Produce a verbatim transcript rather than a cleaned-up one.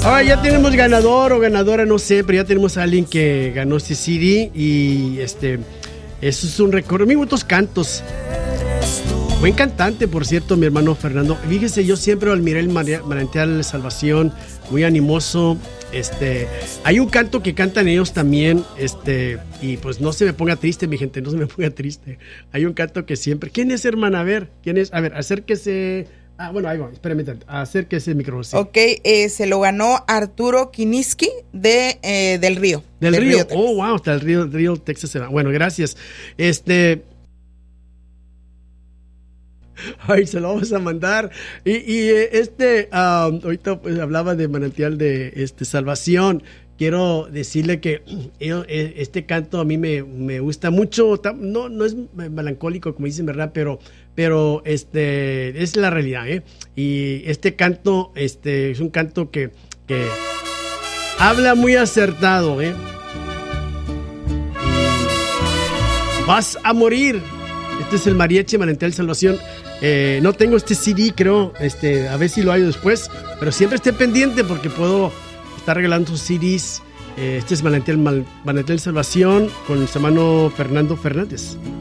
Ah, ya tenemos ganador o ganadora, no sé, pero ya tenemos a alguien que ganó este C D y este, eso es un récord. Muy buenos cantos. Buen cantante, por cierto, mi hermano Fernando. Fíjese, yo siempre admiré el Manantial de Salvación, muy animoso. Este, hay un canto que cantan ellos también, este, y pues no se me ponga triste, mi gente, no se me ponga triste. Hay un canto que siempre. ¿Quién es, hermana? A ver, ¿quién es? A ver, acérquese. Ah, bueno, ahí va, espérame, acérquese el micrófono. Sí. Ok, eh, se lo ganó Arturo Kiniski de, eh, del Río. Del, del Río, Río oh, wow, hasta el Río, Río, Texas. Bueno, gracias. Este. Ay, se lo vamos a mandar. Y, y este, um, ahorita pues, hablaba de Manantial de este, Salvación. Quiero decirle que este canto a mí me, me gusta mucho. No, no es melancólico, como dicen, ¿verdad? Pero, pero este, es la realidad, ¿eh? Y este canto este, es un canto que, que habla muy acertado, ¿eh? Y vas a morir. Este es el Mariachi Manantial Salvación. Eh, no tengo este C D, creo, este, a ver si lo hallo después, pero siempre esté pendiente porque puedo estar regalando C Ds. Eh, este es Manantial, Manantial Salvación con el hermano Fernando Fernández.